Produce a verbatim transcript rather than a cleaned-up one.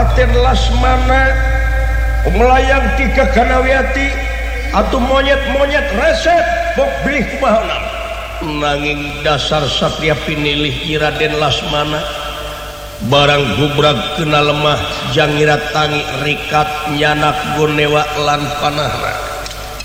Raden Lasmana melayang tiga Kanawiati atau monyet-monyet reset bok bilih kumaha nanging dasar satria pinilih Raden Lasmana barang gubrag kena lemah jangira tangi rikat nyanak gonewa lan panahna